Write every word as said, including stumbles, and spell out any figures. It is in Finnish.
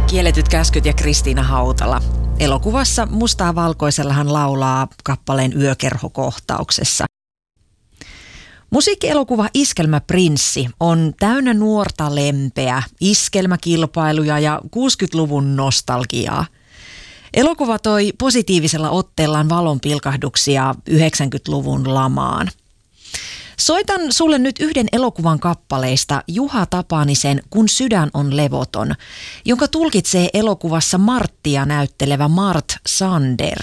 Kielletyt käskyt ja Kristiina Hautala. Elokuvassa Mustaa valkoisella hän laulaa kappaleen Yökerhokohtauksessa. Musiikkielokuva Iskelmäprinssi on täynnä nuorta lempeä, iskelmäkilpailuja ja kuusikymmentäluvun nostalgiaa. Elokuva toi positiivisella otteellaan valonpilkahduksia yhdeksänkymmentäluvun lamaan. Soitan sulle nyt yhden elokuvan kappaleista Juha Tapanisen Kun sydän on levoton, jonka tulkitsee elokuvassa Marttia näyttelevä Mart Sander.